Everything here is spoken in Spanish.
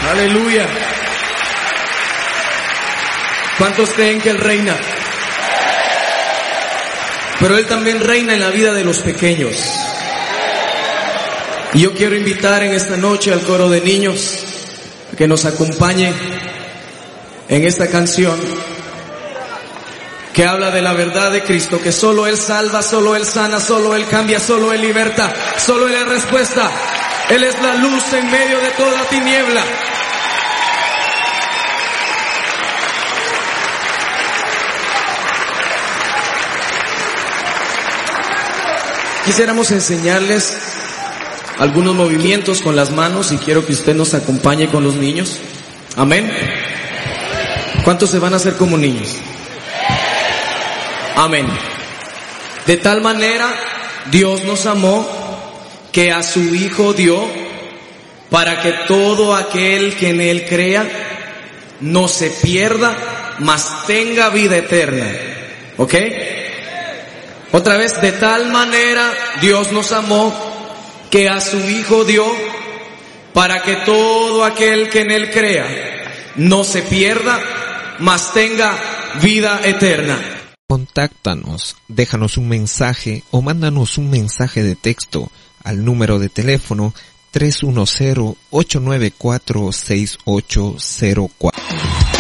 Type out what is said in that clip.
Aleluya. ¿Cuántos creen que Él reina? Pero Él también reina en la vida de los pequeños. Y yo quiero invitar en esta noche al coro de niños a que nos acompañe en esta canción que habla de la verdad de Cristo, que solo Él salva, solo Él sana, solo Él cambia, solo Él liberta, solo Él es respuesta. Él es la luz en medio de toda tiniebla. Quisiéramos enseñarles algunos movimientos con las manos y quiero que usted nos acompañe con los niños. Amén. ¿Cuántos se van a hacer como niños? Amén. De tal manera Dios nos amó que a su Hijo dio para que todo aquel que en Él crea no se pierda, mas tenga vida eterna. ¿Ok? Otra vez, de tal manera Dios nos amó que a su Hijo dio para que todo aquel que en Él crea no se pierda, mas tenga vida eterna. Contáctanos, déjanos un mensaje o mándanos un mensaje de texto al número de teléfono 310-894-6804.